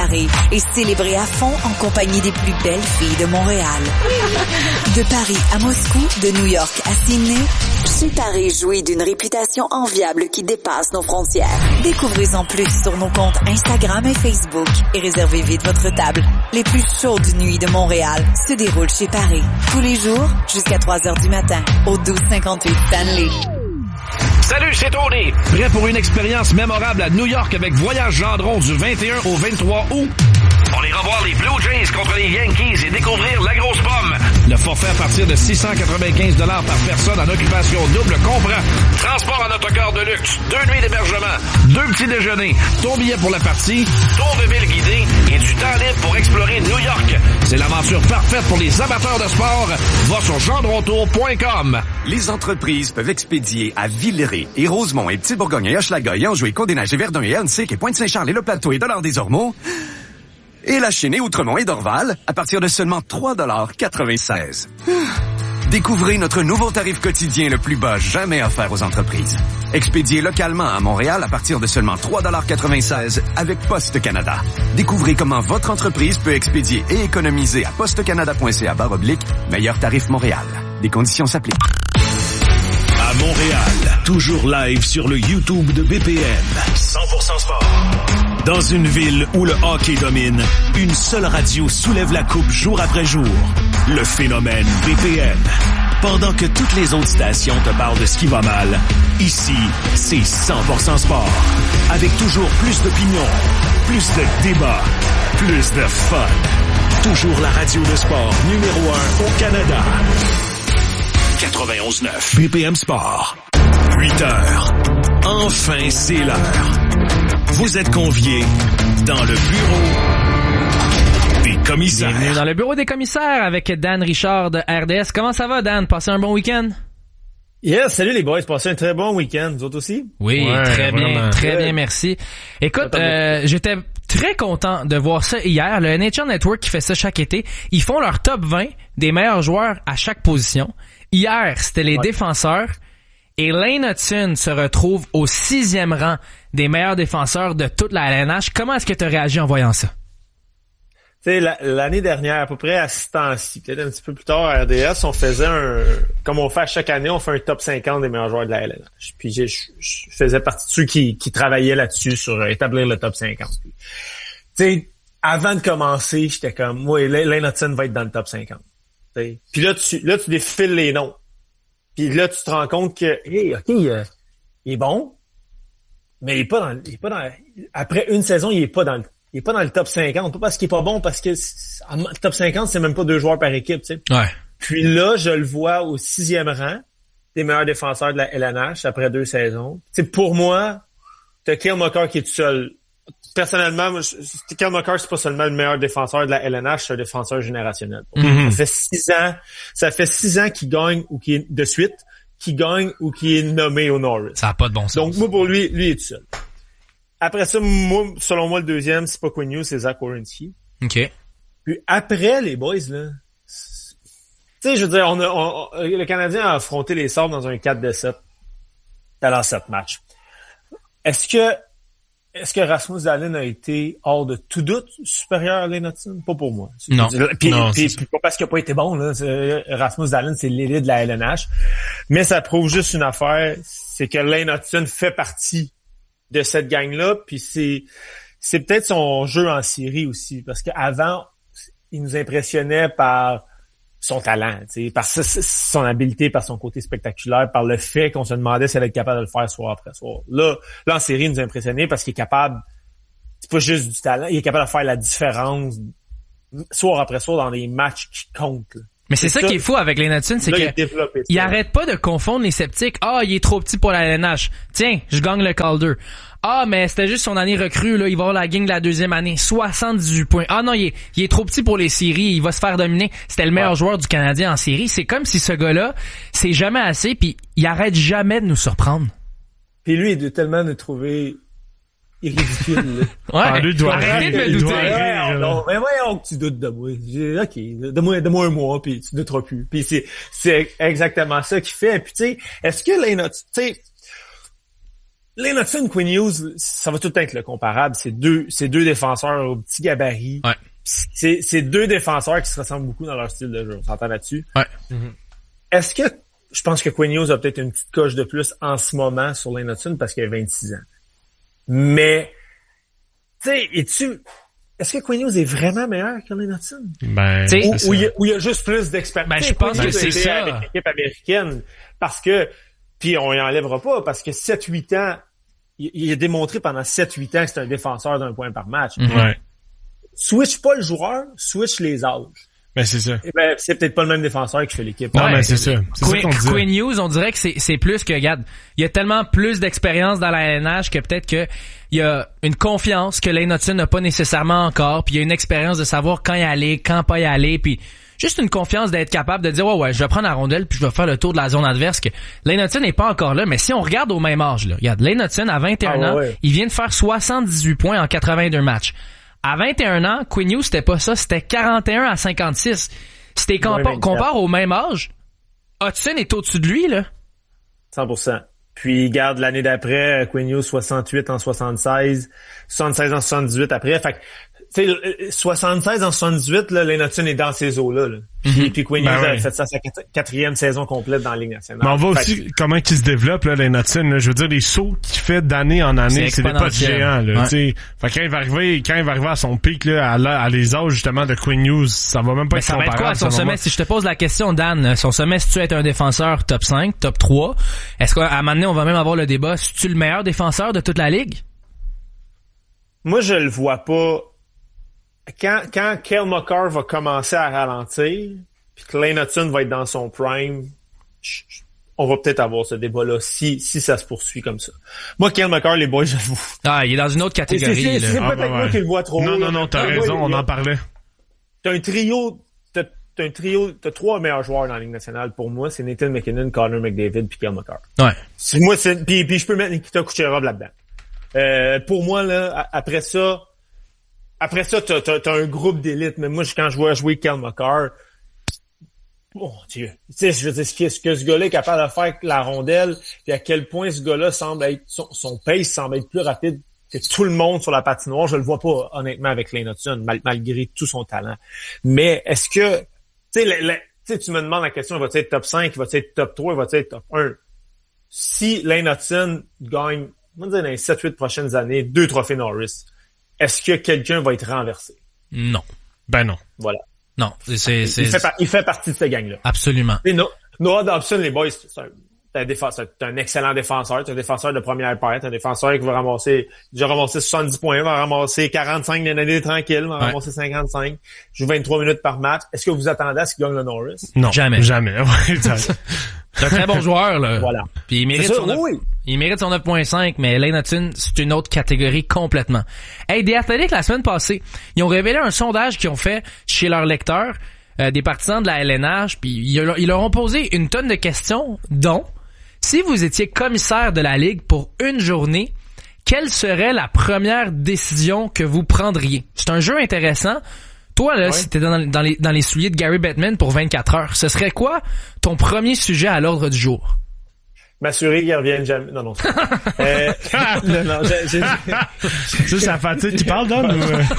Paris et célébrez à fond en compagnie des plus belles filles de Montréal. De Paris à Moscou, de New York à Sydney, Chez Paris jouit d'une réputation enviable qui dépasse nos frontières. Découvrez-en plus sur nos comptes Instagram et Facebook et réservez vite votre table. Les plus chaudes nuits de Montréal se déroulent chez Paris. Tous les jours, jusqu'à 3h du matin, au 1258 Stanley. Salut, c'est Tony. Prêt pour une expérience mémorable à New York avec Voyage Gendron du 21 au 23 août? On ira voir les Blue Jays contre les Yankees et découvrir la grosse pomme. Le forfait à partir de 695 $ par personne en occupation double comprend transport en autocar de luxe, 2 nuits d'hébergement, 2 petits déjeuners, ton billet pour la partie, tour de ville guidé et du temps libre pour explorer New York. C'est l'aventure parfaite pour les amateurs de sport. Va sur gendrontour.com. Les entreprises peuvent expédier à Villeray et Rosemont et Petit-Bourgogne et Hochelaga et Anjou et Côte-des-Neiges et Verdun et Annecy et Pointe-Saint-Charles et Le Plateau et Dollard-des-Ormeaux et La Chênaie, Outremont et Dorval à partir de seulement 3,96 $. Découvrez notre nouveau tarif quotidien le plus bas jamais offert aux entreprises. Expédié localement à Montréal à partir de seulement 3,96 $ avec Poste Canada. Découvrez comment votre entreprise peut expédier et économiser à postecanada.ca/meilleur tarif Montréal. Les conditions s'appliquent. À Montréal, toujours live sur le YouTube de BPM. 100% sport. Dans une ville où le hockey domine, une seule radio soulève la coupe jour après jour. Le phénomène BPM. Pendant que toutes les autres stations te parlent de ce qui va mal, ici, c'est 100% sport. Avec toujours plus d'opinions, plus de débats, plus de fun. Toujours la radio de sport numéro 1 au Canada. 91.9 BPM Sport. 8 heures. Enfin, c'est l'heure. Vous êtes conviés dans le bureau des commissaires. Bienvenue dans le bureau des commissaires avec Dan Richard de RDS. Comment ça va, Dan? Passez un bon week-end? Yes, salut les boys. Passez un très bon week-end. Vous autres aussi? Oui, ouais, très bien, très bien, merci. Écoute, j'étais très content de voir ça hier. Le NHL Network qui fait ça chaque été, ils font leur top 20 des meilleurs joueurs à chaque position. Hier, c'était les défenseurs et Lane Hutson se retrouve au 6e rang des meilleurs défenseurs de toute la LNH. Comment est-ce que tu as réagi en voyant ça? Tu sais, l'année dernière, à peu près à ce temps-ci, peut-être un petit peu plus tard à RDS, on faisait comme on fait chaque année, on fait un top 50 des meilleurs joueurs de la LNH. Puis je faisais partie de ceux qui travaillaient là-dessus sur établir le top 50. Tu sais, avant de commencer, j'étais comme, ouais, Lane Hutson va être dans le top 50. T'sais. Puis là, tu défiles les noms. Puis là, tu te rends compte que, hey, OK, il est bon, mais il est pas dans après une saison, il est pas dans le top 50. Pas parce qu'il est pas bon, parce que le top 50, c'est même pas 2 joueurs par équipe, tu sais. Ouais. Puis là, je le vois au 6e rang des meilleurs défenseurs de la LNH après 2 saisons. Tu sais, pour moi, t'as Cale Makar qui est tout seul. Personnellement, Cale Makar, c'est pas seulement le meilleur défenseur de la LNH, c'est un défenseur générationnel. Mm-hmm. Ça fait 6 ans qu'il gagne ou qu'il est de suite, qu'il gagne ou qu'il est nommé au Norris. Ça a pas de bon sens. Donc, moi, pour lui, il est tout seul. Après ça, selon moi, le deuxième, c'est pas Quinn Hughes, c'est Zach Werenski. OK. Puis après, les boys, là, tu sais, je veux dire, le Canadien a affronté les Sabres dans un 4-7 dans 7 matchs. Est-ce que Rasmus Dahlin a été hors de tout doute supérieur à Lane Hutson? Pas pour moi. Non. Puis pas parce qu'il a pas été bon, là. Rasmus Dahlin, c'est l'élite de la LNH. Mais ça prouve juste une affaire, c'est que Lane Hutson fait partie de cette gang-là, puis c'est peut-être son jeu en série aussi, parce qu'avant, il nous impressionnait par son talent, par son habileté, par son côté spectaculaire, par le fait qu'on se demandait s'il allait être capable de le faire soir après soir. Là en série, il nous impressionnait parce qu'il est capable, c'est pas juste du talent, il est capable de faire la différence soir après soir dans les matchs qui comptent, là. Mais c'est ça qui est fou avec Lane Hutson, c'est qu'il arrête pas de confondre les sceptiques. Ah, il est trop petit pour la LNH. Tiens, je gagne le Calder. Ah, mais c'était juste son année recrue, là. Il va avoir la gang de la 2e année. 78 points. Ah non, il est trop petit pour les séries. Il va se faire dominer. C'était le meilleur joueur du Canadien en série. C'est comme si ce gars-là, c'est jamais assez, puis il arrête jamais de nous surprendre. Puis lui, il doit tellement nous trouver ridicule. Ouais, lui doit arrêter de me douter. Mais voyons que tu doutes de moi. OK, donne-moi un mois, puis tu douteras plus. Puis c'est exactement ça qu'il fait. Puis tu sais, est-ce que Lane Hutson, tu sais, Lane Hutson, Quinn Hughes, ça va tout le temps être le comparable. C'est deux défenseurs au petit gabarit. Ouais. C'est deux défenseurs qui se ressemblent beaucoup dans leur style de jeu. On s'entend là-dessus? Ouais. Mm-hmm. Est-ce que, je pense que Quinn Hughes a peut-être une petite coche de plus en ce moment sur Lane Hutson parce qu'il a 26 ans. Mais, tu sais, est-ce que Quinn Hughes est vraiment meilleur que Lane Hutson? Ben, ou il y a juste plus d'expérience. Ben, je pense que c'est ça. Avec l'équipe américaine. Parce que, puis on y enlèvera pas, parce que 7-8 ans, il a démontré pendant 7-8 ans que c'est un défenseur d'un point par match. Ouais. Switch pas le joueur, switch les âges. Ben, c'est ça. Et ben, c'est peut-être pas le même défenseur qui fait l'équipe. Non, mais c'est ça. C'est ça qu'on dit. Quinn Hughes, on dirait que c'est plus que, regarde, il y a tellement plus d'expérience dans la LNH que peut-être que il y a une confiance que Lane Hutson n'a pas nécessairement encore, puis il y a une expérience de savoir quand y aller, quand pas y aller, puis juste une confiance d'être capable de dire ouais, je vais prendre la rondelle puis je vais faire le tour de la zone adverse, que Lane Hutson n'est pas encore là, mais si on regarde au même âge, là, regarde, Lane Hutson à 21 ans, il vient de faire 78 points en 82 matchs. À 21 ans, Quinn Hughes, c'était pas ça, c'était 41 à 56. Si t'es compare au même âge, Hutson est au-dessus de lui, là. 100%. Puis, garde l'année d'après, Quinn Hughes, 68 en 76, 76 en 78 après. Fait que, tu sais, 76 en 78, là, Lane Hutson est dans ces eaux-là, là. Puis Quinn Hughes a fait ça sa quatrième saison complète dans la Ligue nationale. Mais on voit aussi comment il se développe, là, Lane Hutson, là. Je veux dire, les sauts qu'il fait d'année en année, c'est des pas de géants, là. Tu sais. Fait quand il va arriver à son pic, là, à les âges, justement, de Quinn Hughes, ça va même pas être ça comparable. Va être quoi, son sommet? Si je te pose la question, Dan, son sommet, si tu es un défenseur top 5, top 3, est-ce qu'à un moment donné, on va même avoir le débat, si tu es le meilleur défenseur de toute la Ligue? Moi, je le vois pas. Quand Cale Makar va commencer à ralentir, puis que Lane Hutson va être dans son prime, on va peut-être avoir ce débat-là si ça se poursuit comme ça. Moi, Cale Makar, les boys, je vous... Ah, il est dans une autre catégorie. C'est peut-être moi qui le vois trop. Non, t'as raison, on en parlait. T'as trois meilleurs joueurs dans la Ligue nationale pour moi, c'est Nathan McKinnon, Connor McDavid puis Cale Makar. Ouais. Moi, puis je peux mettre Nikita Kucherov là-dedans. Pour moi, là, après ça, t'as un groupe d'élite, mais moi, quand je vois jouer Cale Makar, mon Dieu. Tu sais, je veux dire, ce que ce gars-là est capable de faire avec la rondelle, puis à quel point ce gars-là semble être, son pace semble être plus rapide que tout le monde sur la patinoire. Je le vois pas, honnêtement, avec Lane Hutson, malgré tout son talent. Mais est-ce que, tu sais, tu me demandes la question, il va être top 5, il va être top 3, il va être top 1. Si Lane Hutson gagne, on va dire dans les 7-8 prochaines années, 2 trophées Norris, est-ce que quelqu'un va être renversé? Non. Ben non. Voilà. Non. Il fait partie de cette gang-là. Absolument. Et Noah Dobson, les boys, c'est un excellent défenseur. C'est un défenseur de première paire. C'est un défenseur qui va ramasser 70 points, va ramasser 45 l'année tranquille, va ramasser 55. Joue 23 minutes par match. Est-ce que vous attendez à ce qu'il gagne le Norris? Non. Jamais. C'est un très bon joueur, là. Voilà. Puis il mérite son 9.5, mais Lane Hutson, c'est une autre catégorie complètement. Hey, The Athletic, la semaine passée, ils ont révélé un sondage qu'ils ont fait chez leurs lecteurs, des partisans de la LNH, puis ils leur ont posé une tonne de questions, dont, si vous étiez commissaire de la Ligue pour une journée, quelle serait la première décision que vous prendriez? C'est un jeu intéressant. Toi, là, si t'étais dans les souliers de Gary Bettman pour 24 heures, ce serait quoi ton premier sujet à l'ordre du jour? M'assurer qu'il revienne jamais. Non. C'est sa fatigue qui parle, Dan?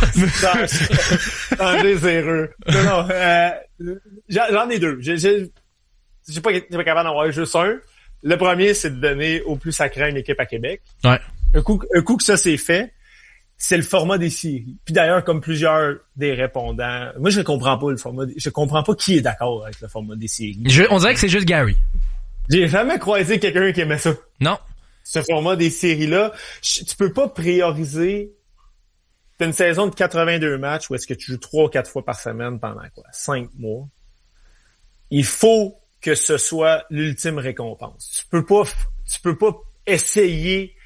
Un désireux. Non. J'en ai deux. J'ai pas capable d'en avoir juste un. Le premier, c'est de donner au plus sacré une équipe à Québec. Ouais. Un coup que ça c'est fait, c'est le format des séries. Puis d'ailleurs, comme plusieurs des répondants, moi je comprends pas le format. Je comprends pas qui est d'accord avec le format des séries. On dirait que c'est juste Gary. J'ai jamais croisé quelqu'un qui aimait ça. Non. Ce format des séries-là, tu peux pas prioriser. T'as une saison de 82 matchs où est-ce que tu joues 3 ou 4 fois par semaine pendant 5 mois. Il faut que ce soit l'ultime récompense. Tu peux pas essayer